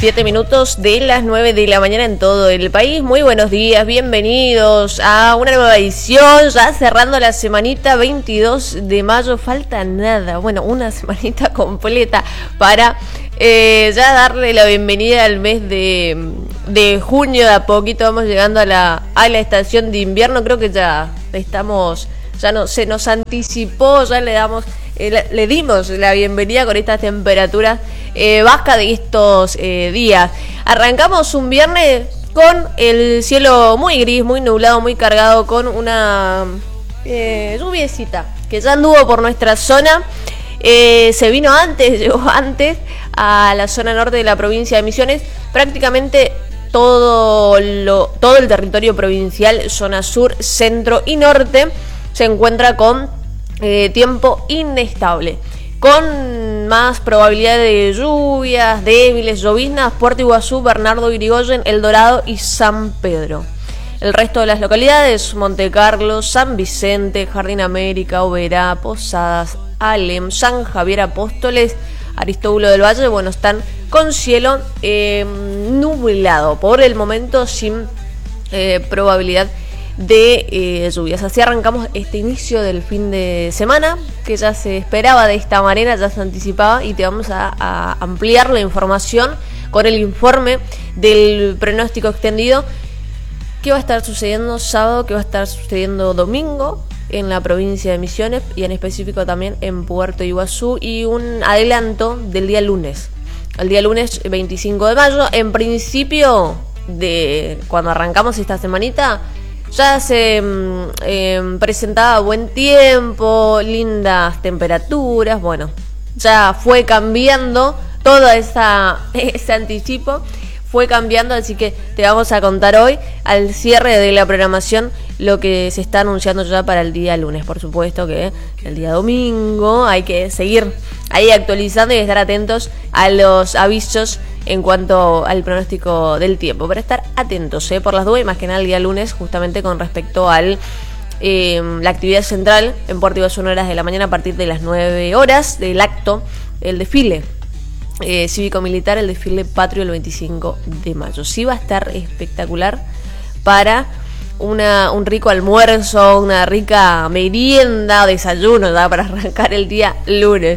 7 minutos de las 9 de la mañana en todo el país. Muy buenos días, bienvenidos a una nueva edición, ya cerrando la semanita 22 de mayo. Falta nada, bueno, una semanita completa para ya darle la bienvenida al mes de junio. De a poquito vamos llegando a la estación de invierno. Creo que ya estamos, ya no se nos anticipó, ya le dimos la bienvenida con estas temperaturas bajas de estos días. Arrancamos un viernes con el cielo muy gris, muy nublado, muy cargado, con una lluviecita que ya anduvo por nuestra zona. Llegó antes a la zona norte de la provincia de Misiones. Prácticamente todo el territorio provincial, zona sur, centro y norte, se encuentra con tiempo inestable, con más probabilidad de lluvias débiles, lloviznas, Puerto Iguazú, Bernardo Irigoyen, El Dorado y San Pedro. El resto de las localidades, Monte Carlos, San Vicente, Jardín América, Oberá, Posadas, Alem, San Javier Apóstoles, Aristóbulo del Valle, bueno, están con cielo nublado, por el momento sin probabilidad de lluvias. Así arrancamos este inicio del fin de semana, que ya se esperaba de esta manera, ya se anticipaba, y te vamos a ampliar la información con el informe del pronóstico extendido. ¿Qué va a estar sucediendo sábado? ¿Qué va a estar sucediendo domingo en la provincia de Misiones y en específico también en Puerto Iguazú? Y un adelanto del día lunes. El día lunes 25 de mayo, en principio, de cuando arrancamos esta semanita, ya se presentaba buen tiempo, lindas temperaturas. Bueno, ya fue cambiando todo ese anticipo, fue cambiando, así que te vamos a contar hoy, al cierre de la programación, lo que se está anunciando ya para el día lunes. Por supuesto que el día domingo hay que seguir ahí actualizando y estar atentos a los avisos en cuanto al pronóstico del tiempo, para estar atentos por las dudas, y más que nada el día lunes, justamente con respecto al la actividad central en Puerto Iguazú, horas de la mañana, a partir de las 9 horas del acto, el desfile cívico-militar, el desfile patrio el 25 de mayo. Sí va a estar espectacular para un rico almuerzo, una rica merienda, desayuno, ¿verdad?, para arrancar el día lunes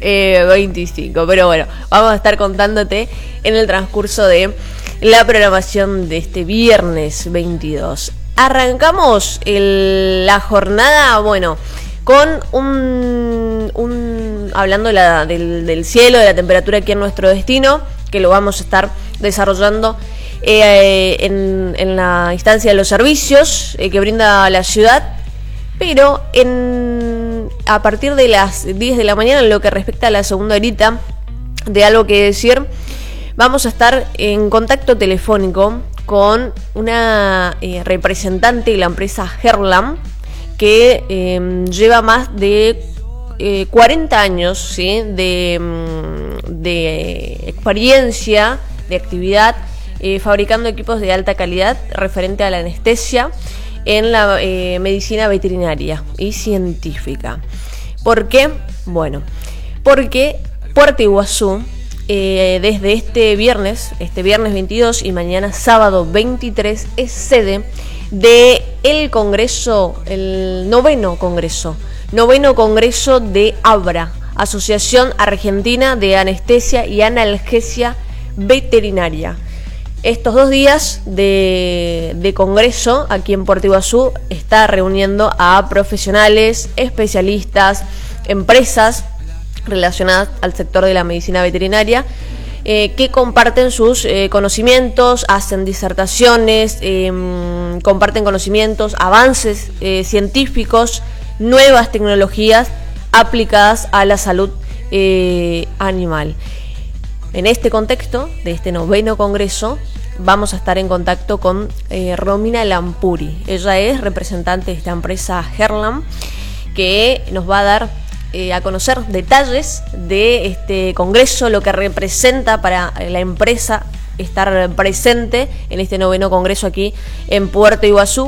25. Pero bueno, vamos a estar contándote en el transcurso de la programación de este viernes 22. Arrancamos la jornada, bueno, con hablando del cielo, de la temperatura aquí en nuestro destino, que lo vamos a estar desarrollando en la instancia de los servicios que brinda la ciudad, pero a partir de las 10 de la mañana, en lo que respecta a la segunda horita de Algo que Decir, vamos a estar en contacto telefónico con una representante de la empresa Herlam, que lleva más de 40 años, ¿sí?, de experiencia, de actividad, fabricando equipos de alta calidad referente a la anestesia en la medicina veterinaria y científica. ¿Por qué? Bueno, porque Puerto Iguazú, desde este viernes 22 y mañana sábado 23, es sede del Congreso, el noveno Congreso de ABRA, Asociación Argentina de Anestesia y Analgesia Veterinaria. Estos 2 días de congreso aquí en Puerto Iguazú está reuniendo a profesionales, especialistas, empresas relacionadas al sector de la medicina veterinaria, que comparten sus conocimientos, hacen disertaciones, comparten conocimientos, avances científicos, nuevas tecnologías aplicadas a la salud animal. En este contexto de este noveno congreso vamos a estar en contacto con Romina Lampuri. Ella es representante de esta empresa Herlam, que nos va a dar a conocer detalles de este congreso, lo que representa para la empresa estar presente en este noveno congreso aquí en Puerto Iguazú,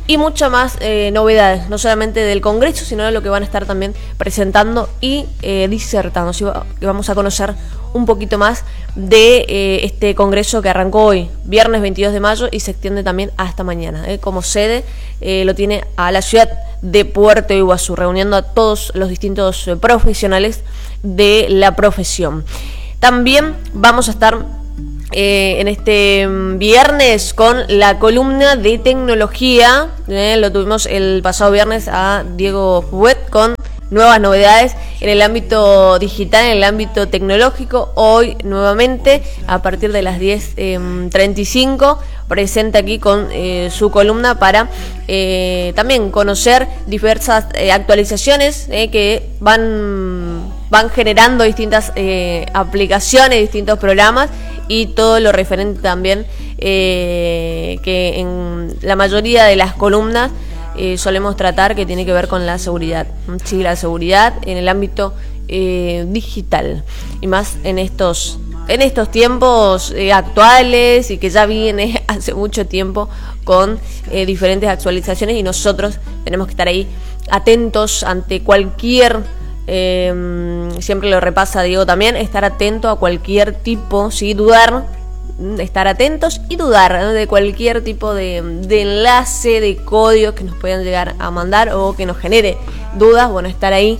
y muchas más novedades, no solamente del Congreso, sino de lo que van a estar también presentando y disertando. Así que vamos a conocer un poquito más de este Congreso que arrancó hoy, viernes 22 de mayo, y se extiende también hasta mañana. Como sede lo tiene a la ciudad de Puerto Iguazú, reuniendo a todos los distintos profesionales de la profesión. También vamos a estar en este viernes con la columna de tecnología. Lo tuvimos el pasado viernes a Diego Fuet con nuevas novedades en el ámbito digital, en el ámbito tecnológico. Hoy nuevamente a partir de las 10:35 presenta aquí con su columna para también conocer diversas actualizaciones que van generando distintas aplicaciones, distintos programas, y todo lo referente también que en la mayoría de las columnas solemos tratar, que tiene que ver con la seguridad. Sí, la seguridad en el ámbito digital, y más en estos tiempos actuales, y que ya viene hace mucho tiempo con diferentes actualizaciones, y nosotros tenemos que estar ahí atentos ante cualquier, siempre lo repasa Diego también, estar atento a cualquier tipo, ¿sí? Estar atentos y dudar, ¿no?, de cualquier tipo de enlace, de códigos que nos puedan llegar a mandar o que nos genere dudas. Bueno, estar ahí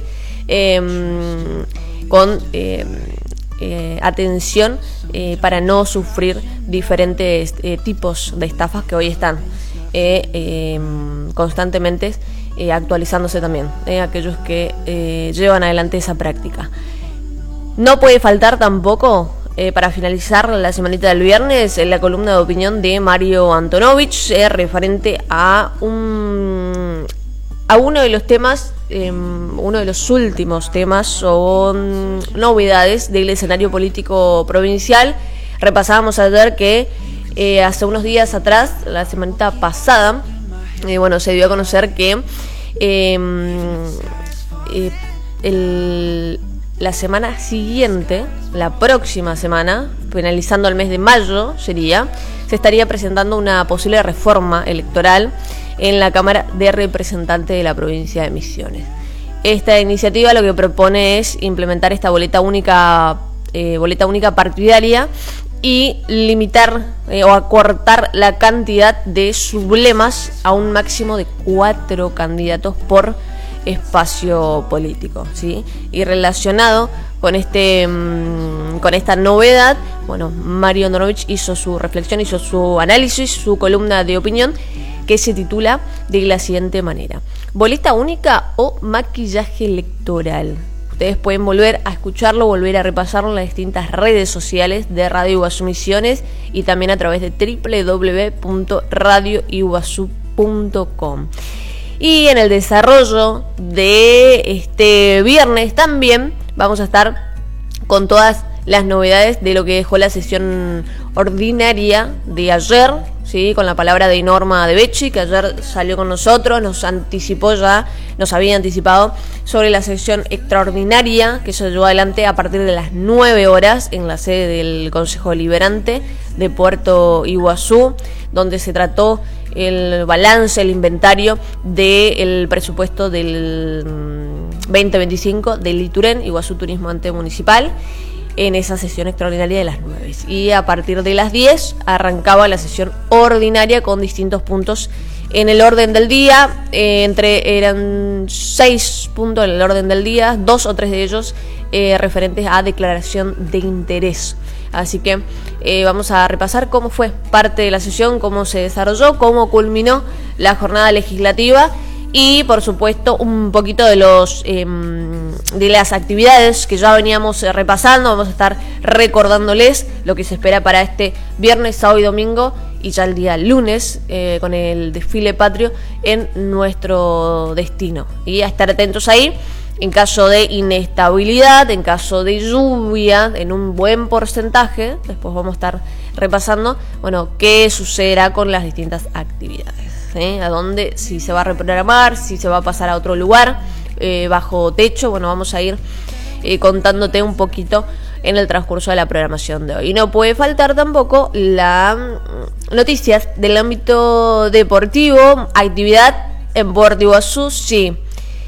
con atención para no sufrir diferentes tipos de estafas que hoy están constantemente actualizándose también, aquellos que llevan adelante esa práctica. No puede faltar tampoco, para finalizar la semanita del viernes, la columna de opinión de Mario Antonovich referente a uno de los temas, uno de los últimos temas son novedades del escenario político provincial. Repasábamos ayer que hace unos días atrás, la semanita pasada, se dio a conocer que la semana siguiente, la próxima semana, finalizando el mes de mayo, se estaría presentando una posible reforma electoral en la Cámara de Representantes de la provincia de Misiones. Esta iniciativa lo que propone es implementar esta boleta única partidaria, y limitar o acortar la cantidad de sublemas a un máximo de 4 candidatos por espacio político, ¿sí? Y relacionado con esta novedad, Mario Antonovich hizo su reflexión, hizo su análisis, su columna de opinión, que se titula de la siguiente manera: ¿boleta única o maquillaje electoral? Ustedes pueden volver a escucharlo, volver a repasarlo en las distintas redes sociales de Radio Iguazú Misiones, y también a través de www.radioiguazú.com. Y en el desarrollo de este viernes también vamos a estar con todas las novedades de lo que dejó la sesión ordinaria de ayer, ¿sí? Con la palabra de Norma de Becci, que ayer salió con nosotros, nos había anticipado sobre la sesión extraordinaria que se llevó adelante a partir de las 9 horas en la sede del Consejo Deliberante de Puerto Iguazú, donde se trató el balance, el inventario del presupuesto del 2025 del ITUREN, Iguazú Turismo Ente Municipal, en esa sesión extraordinaria de las 9. Y a partir de las 10 arrancaba la sesión ordinaria con distintos puntos en el orden del día. Eran 6 puntos en el orden del día, 2 o 3 de ellos referentes a declaración de interés. Así que vamos a repasar cómo fue parte de la sesión, cómo se desarrolló, cómo culminó la jornada legislativa, y por supuesto un poquito de las actividades que ya veníamos repasando. Vamos a estar recordándoles lo que se espera para este viernes, sábado y domingo, y ya el día lunes con el desfile patrio en nuestro destino. Y a estar atentos ahí en caso de inestabilidad, en caso de lluvia, en un buen porcentaje. Después vamos a estar repasando, qué sucederá con las distintas actividades. A dónde, si se va a reprogramar, si se va a pasar a otro lugar bajo techo. Vamos a ir contándote un poquito en el transcurso de la programación de hoy. Y no puede faltar tampoco las noticias del ámbito deportivo, actividad en Puerto Iguazú, sí.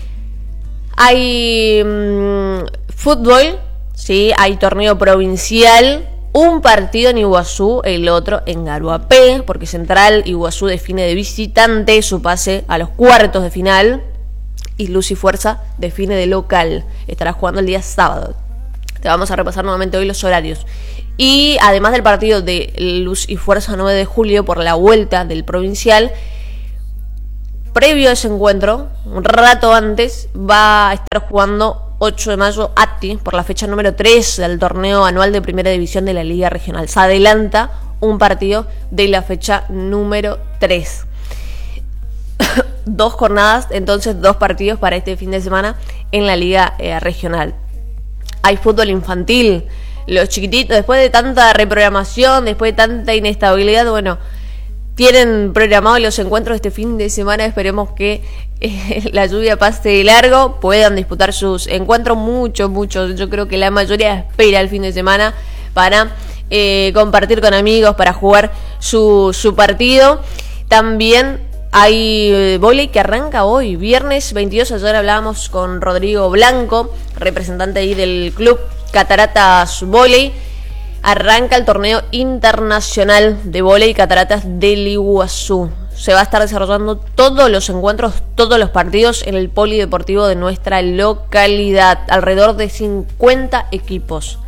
Hay fútbol, sí, hay torneo provincial, un partido en Iguazú, el otro en Garuapé, porque Central Iguazú define de visitante su pase a los cuartos de final y Luz y Fuerza define de local. Estará jugando el día sábado. Te vamos a repasar nuevamente hoy los horarios. Y además del partido de Luz y Fuerza 9 de julio por la vuelta del provincial, previo a ese encuentro, un rato antes, va a estar jugando 8 de mayo ATI por la fecha número 3 del torneo anual de Primera División de la Liga Regional. Se adelanta un partido de la fecha número 3. 2 jornadas, entonces 2 partidos para este fin de semana en la Liga Regional. Hay fútbol infantil. Los chiquititos, después de tanta reprogramación, después de tanta inestabilidad, bueno, tienen programados los encuentros este fin de semana. Esperemos que la lluvia pase de largo, puedan disputar sus encuentros. Muchos, yo creo que la mayoría espera el fin de semana para compartir con amigos, para jugar su partido. También hay vóley que arranca hoy, viernes 22. Ayer hablábamos con Rodrigo Blanco, representante ahí del club Cataratas Vóley. Arranca el torneo internacional de vóley Cataratas del Iguazú. Se va a estar desarrollando todos los encuentros, todos los partidos en el polideportivo de nuestra localidad. Alrededor de 50 equipos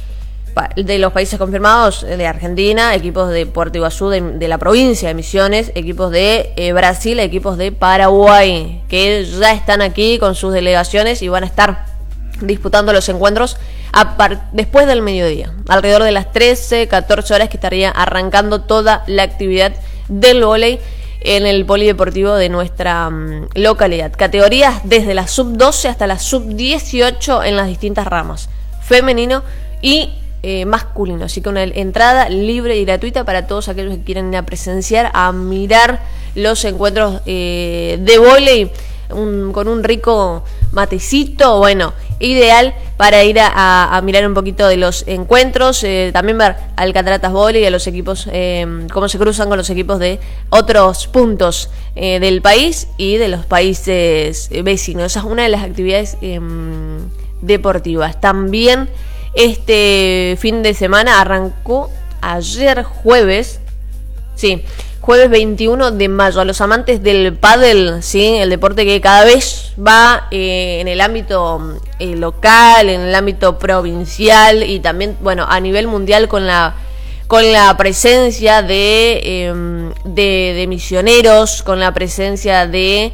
de los países confirmados, de Argentina, equipos de Puerto Iguazú, de la provincia de Misiones, equipos de Brasil, equipos de Paraguay, que ya están aquí con sus delegaciones y van a estar disputando los encuentros después del mediodía, alrededor de las 13, 14 horas, que estaría arrancando toda la actividad del vóley en el polideportivo de nuestra localidad. Categorías desde la sub-12 hasta la sub-18 en las distintas ramas, femenino y masculino, así que una entrada libre y gratuita para todos aquellos que quieren ir a presenciar, a mirar los encuentros de vóley, con un rico matecito, bueno, ideal para ir a mirar un poquito de los encuentros, también ver al Cataratas Vóley y a los equipos, cómo se cruzan con los equipos de otros puntos del país y de los países vecinos. Esa es una de las actividades deportivas. También este fin de semana arrancó ayer jueves, sí, jueves 21 de mayo, a los amantes del pádel, ¿sí? El deporte que cada vez va en el ámbito local, en el ámbito provincial y también, bueno, a nivel mundial con la presencia de misioneros, con la presencia de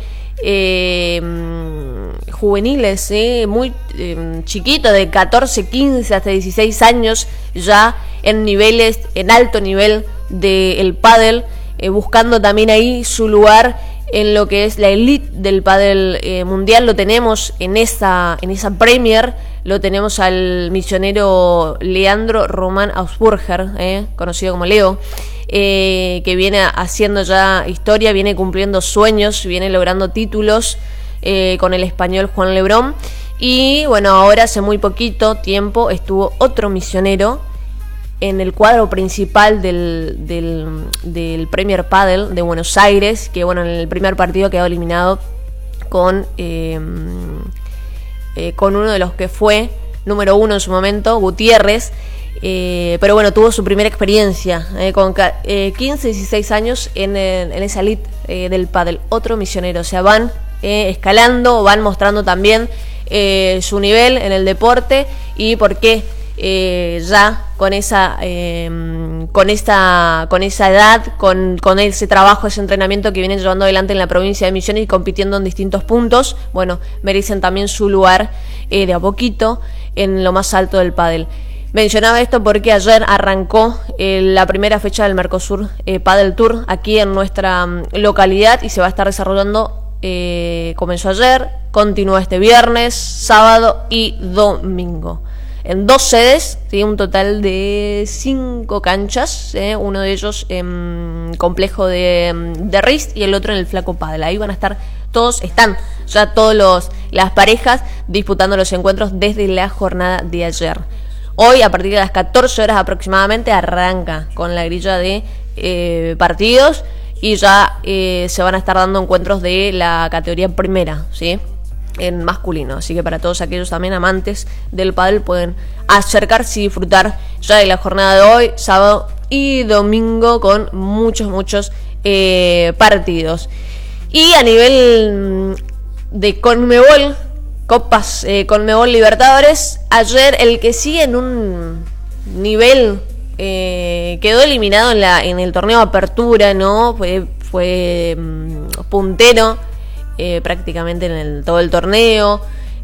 juveniles, ¿sí? Muy chiquitos, de 14, 15 hasta 16 años, ya en niveles, en alto nivel del pádel, buscando también ahí su lugar en lo que es la elite del pádel mundial. Lo tenemos en esa Premier, lo tenemos al misionero Leandro Román Ausburger, conocido como Leo, que viene haciendo ya historia, viene cumpliendo sueños, viene logrando títulos con el español Juan Lebrón. Y bueno, ahora hace muy poquito tiempo estuvo otro misionero en el cuadro principal del Premier Padel de Buenos Aires, que bueno, en el primer partido quedó eliminado con uno de los que fue número 1 en su momento, Gutiérrez, pero bueno, tuvo su primera experiencia con 15, 16 años en esa elite del pádel. Otro misionero, o sea, van escalando, van mostrando también su nivel en el deporte y por qué ya con esa edad, con ese trabajo, ese entrenamiento que vienen llevando adelante en la provincia de Misiones y compitiendo en distintos puntos, bueno, merecen también su lugar de a poquito en lo más alto del pádel. Mencionaba esto porque ayer arrancó la primera fecha del Mercosur Padel Tour aquí en nuestra localidad y se va a estar desarrollando. Comenzó ayer, continúa este viernes, sábado y domingo. En 2 sedes, ¿sí? Un total de 5 canchas, uno de ellos en complejo de Rist y el otro en el Flaco Padel. Ahí van a estar están ya las parejas disputando los encuentros desde la jornada de ayer. Hoy, a partir de las 14 horas aproximadamente, arranca con la grilla de partidos y ya se van a estar dando encuentros de la categoría primera, ¿sí? En masculino. Así que para todos aquellos también amantes del pádel pueden acercarse y disfrutar ya de la jornada de hoy, sábado y domingo, con muchos partidos. Y a nivel de Conmebol, Copas Conmebol Libertadores, ayer el que sigue en un nivel quedó eliminado en el torneo Apertura, ¿no? Fue puntero prácticamente en todo el torneo,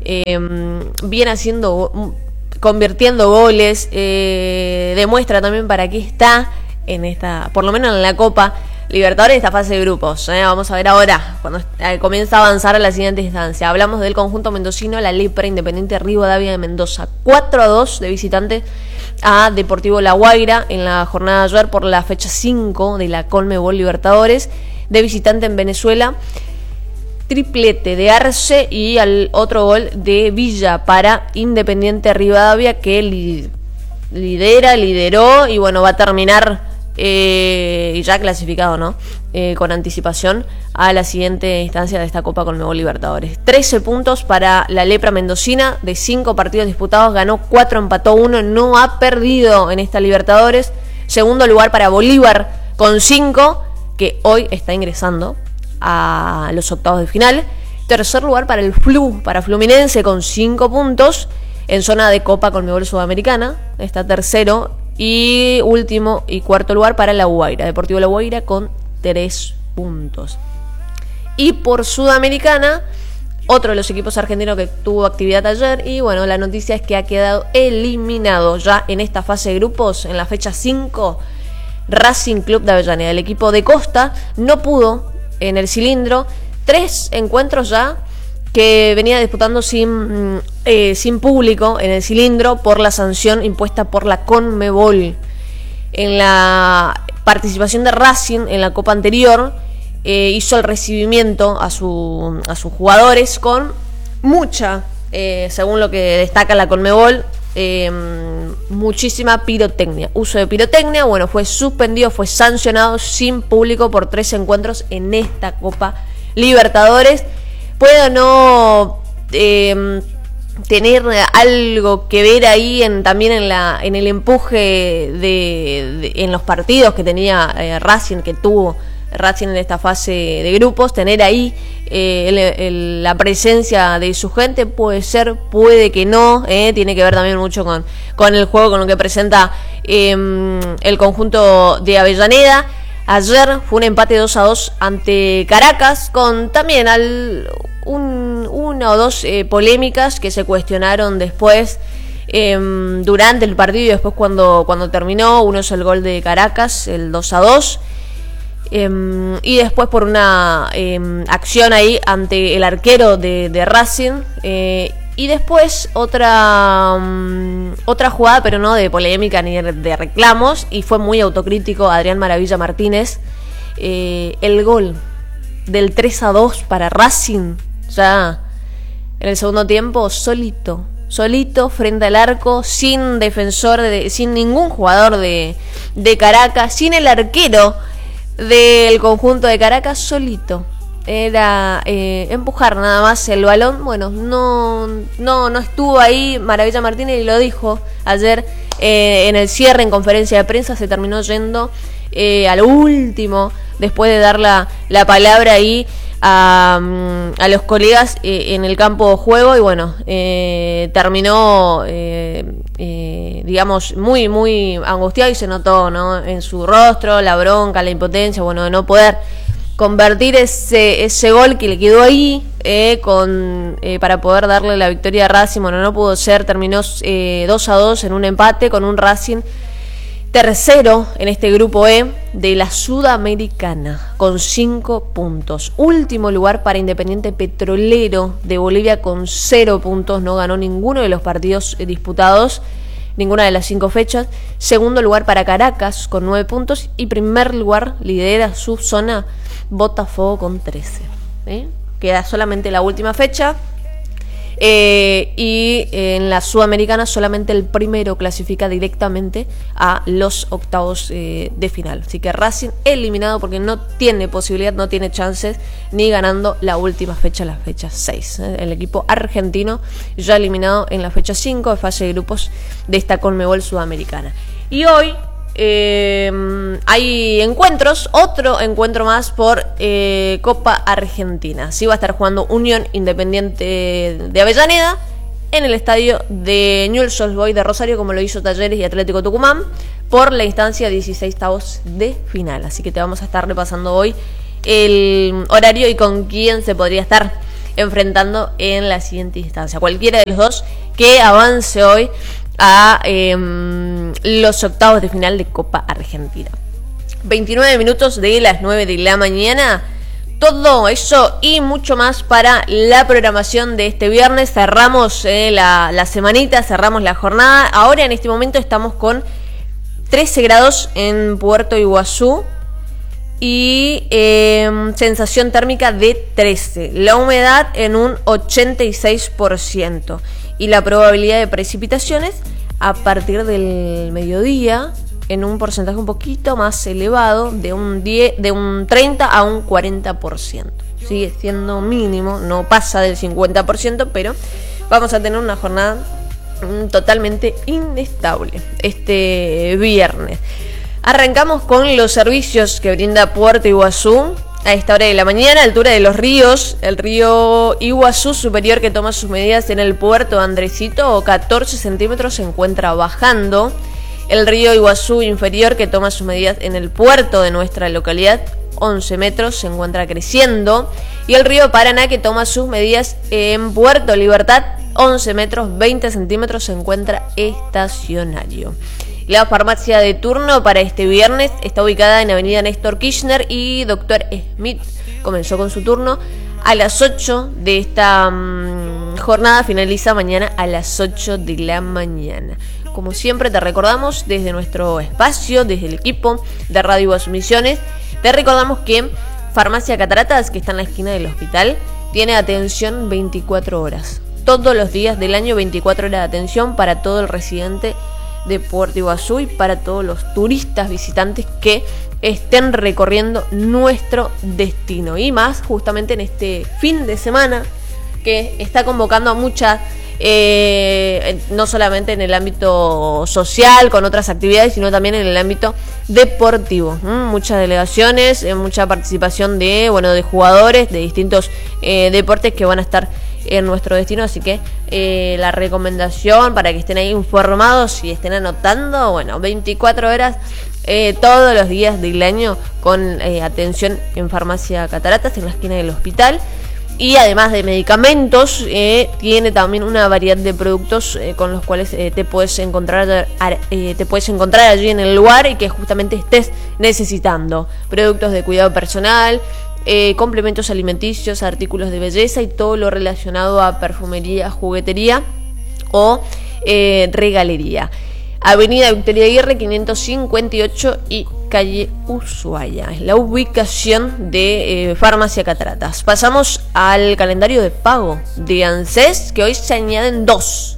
viene convirtiendo goles, demuestra también para qué está en esta, por lo menos en la Copa Libertadores, esta fase de grupos. Vamos a ver ahora, cuando comienza a avanzar a la siguiente instancia. Hablamos del conjunto mendocino, la Lepra Independiente Rivadavia de Mendoza, 4-2 de visitante a Deportivo La Guaira en la jornada de ayer por la fecha 5 de la Conmebol Libertadores. De visitante en Venezuela, triplete de Arce y al otro gol de Villa para Independiente Rivadavia, que lideró y bueno, va a terminar ya clasificado, ¿no? Con anticipación a la siguiente instancia de esta Copa Conmebol Libertadores. 13 puntos para la Lepra mendocina, de 5 partidos disputados, ganó 4, empató 1, no ha perdido en esta Libertadores. Segundo lugar para Bolívar con 5, que hoy está ingresando a los octavos de final. Tercer lugar para el para Fluminense con 5 puntos en zona de Copa Conmebol Sudamericana, está tercero. Y último y cuarto lugar para La Guaira, Deportivo La Guaira con 3 puntos. Y por Sudamericana, otro de los equipos argentinos que tuvo actividad ayer, y bueno, la noticia es que ha quedado eliminado ya en esta fase de grupos, en la fecha 5, Racing Club de Avellaneda. El equipo de Costa no pudo en el cilindro, 3 encuentros ya que venía disputando sin público en el cilindro por la sanción impuesta por la Conmebol. En la participación de Racing en la Copa anterior, hizo el recibimiento a sus jugadores con mucha, según lo que destaca la Conmebol, muchísima pirotecnia. Uso de pirotecnia, bueno, fue suspendido, fue sancionado sin público por 3 encuentros en esta Copa Libertadores. Puede o no tener algo que ver ahí también en el empuje en los partidos que tenía Racing, que tuvo Racing en esta fase de grupos. Tener ahí la presencia de su gente puede ser, puede que no, tiene que ver también mucho con el juego, con lo que presenta el conjunto de Avellaneda. Ayer fue un empate 2-2 ante Caracas, con también una o dos polémicas que se cuestionaron después durante el partido y después cuando terminó. Uno es el gol de Caracas, el 2-2, y después por una acción ahí ante el arquero de Racing, y después otra jugada, pero no de polémica ni de reclamos, y fue muy autocrítico Adrián Maravilla Martínez, el gol del 3-2 para Racing, ya en el segundo tiempo, solito frente al arco, sin defensor, sin ningún jugador de Caracas, sin el arquero del conjunto de Caracas, solito. Era empujar nada más el balón. Bueno, no estuvo ahí Maravilla Martínez, y lo dijo ayer en el cierre, en conferencia de prensa. Se terminó yendo a lo último, después de dar la palabra ahí a los colegas en el campo de juego, y bueno, terminó digamos muy angustiado, y se notó, ¿no?, en su rostro la bronca, la impotencia, bueno, de no poder convertir ese gol que le quedó ahí para poder darle la victoria a Racing. Bueno, no pudo ser, terminó 2-2 en un empate con un Racing tercero en este grupo E de la Sudamericana con 5 puntos. Último lugar para Independiente Petrolero de Bolivia con 0 puntos, no ganó ninguno de los partidos disputados, ninguna de las 5 fechas. Segundo lugar para Caracas con 9 puntos, y primer lugar lidera su zona Botafogo con 13. Queda solamente la última fecha Y en la Sudamericana solamente el primero clasifica directamente a los octavos de final. Así que Racing eliminado porque no tiene posibilidad, no tiene chances ni ganando la última fecha, la fecha 6. El equipo argentino ya eliminado en la fecha 5 de fase de grupos de esta Conmebol Sudamericana. Y hoy hay encuentros, otro encuentro más por Copa Argentina. Sí va a estar jugando Unión Independiente de Avellaneda en el estadio de Newell's Old Boys de Rosario, como lo hizo Talleres y Atlético Tucumán, por la instancia 16avos de final. Así que te vamos a estar repasando hoy el horario y con quién se podría estar enfrentando en la siguiente instancia. Cualquiera de los dos que avance hoy a los octavos de final de Copa Argentina. 29 minutos de las 9 de la mañana. Todo eso y mucho más para la programación de este viernes. Cerramos la semanita, cerramos la jornada. Ahora en este momento estamos con 13 grados en Puerto Iguazú y sensación térmica de 13. La humedad en un 86%. Y la probabilidad de precipitaciones a partir del mediodía en un porcentaje un poquito más elevado, de un 30 a un 40%. Sigue siendo mínimo, no pasa del 50%, pero vamos a tener una jornada totalmente inestable este viernes. Arrancamos con los servicios que brinda Puerto Iguazú. A esta hora de la mañana, altura de los ríos, el río Iguazú superior, que toma sus medidas en el puerto de Andresito, 14 centímetros, se encuentra bajando. El río Iguazú inferior, que toma sus medidas en el puerto de nuestra localidad, 11 metros, se encuentra creciendo. Y el río Paraná, que toma sus medidas en Puerto Libertad, 11 metros, 20 centímetros, se encuentra estacionario. La farmacia de turno para este viernes está ubicada en Avenida Néstor Kirchner y Dr. Smith comenzó con su turno a las 8 de esta jornada, finaliza mañana a las 8 de la mañana. Como siempre te recordamos desde nuestro espacio, desde el equipo de Radio Iguazú Misiones, te recordamos que Farmacia Cataratas, que está en la esquina del hospital, tiene atención 24 horas. Todos los días del año, 24 horas de atención para todo el residente de Puerto Iguazú y para todos los turistas visitantes que estén recorriendo nuestro destino, y más justamente en este fin de semana que está convocando a muchas, no solamente en el ámbito social con otras actividades, sino también en el ámbito deportivo. Muchas delegaciones, mucha participación de jugadores de distintos deportes que van a estar en nuestro destino, así que la recomendación para que estén ahí informados y estén anotando, 24 horas todos los días del año con atención en Farmacia Cataratas en la esquina del hospital. Y además de medicamentos, tiene también una variedad de productos con los cuales te puedes encontrar allí en el lugar y que justamente estés necesitando. Productos de cuidado personal, complementos alimenticios, artículos de belleza y todo lo relacionado a perfumería, juguetería o regalería. Avenida Victoria Aguirre 558 y calle Ushuaia. Es la ubicación de Farmacia Cataratas. Pasamos al calendario de pago de ANSES, que hoy se añaden 2.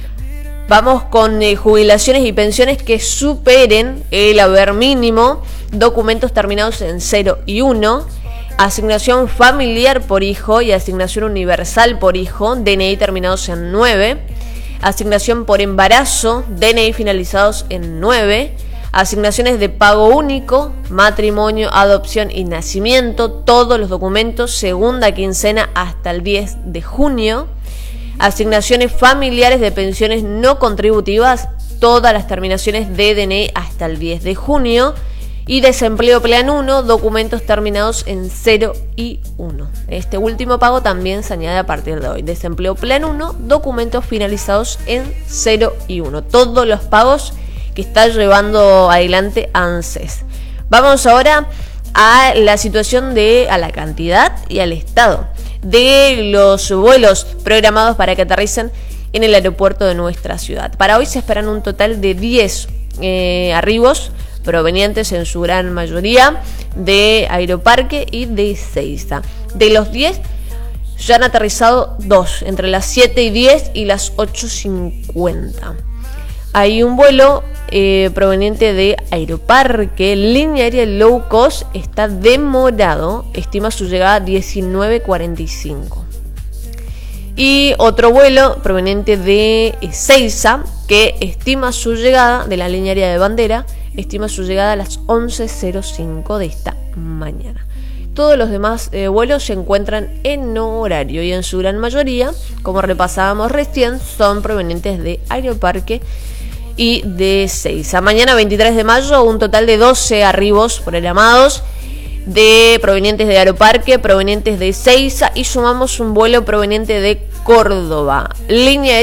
Vamos con jubilaciones y pensiones que superen el haber mínimo, documentos terminados en 0 y 1, asignación familiar por hijo y asignación universal por hijo, DNI terminados en 9, asignación por embarazo, DNI finalizados en 9, asignaciones de pago único, matrimonio, adopción y nacimiento, todos los documentos, segunda quincena hasta el 10 de junio, asignaciones familiares de pensiones no contributivas, todas las terminaciones de DNI hasta el 10 de junio, y desempleo plan 1, documentos terminados en 0 y 1. Este último pago también se añade a partir de hoy. Desempleo plan 1, documentos finalizados en 0 y 1. Todos los pagos que está llevando adelante ANSES. Vamos ahora a la situación a la cantidad y al estado de los vuelos programados para que aterricen en el aeropuerto de nuestra ciudad. Para hoy se esperan un total de 10 arribos provenientes en su gran mayoría de Aeroparque y de Ezeiza. De los 10, Ya han aterrizado 2, entre las 7:10 y las 8:50. Hay un vuelo proveniente de Aeroparque, línea aérea low cost, está demorado, estima su llegada a 19:45. Y otro vuelo proveniente de Ezeiza, que estima su llegada, de la línea aérea de Bandera, estima su llegada a las 11:05 de esta mañana. Todos los demás vuelos se encuentran en horario y en su gran mayoría, como repasábamos recién, son provenientes de Aeroparque y de Ezeiza. Mañana 23 de mayo, un total de 12 arribos programados provenientes de Aeroparque, provenientes de Ezeiza, y sumamos un vuelo proveniente de Córdoba. Línea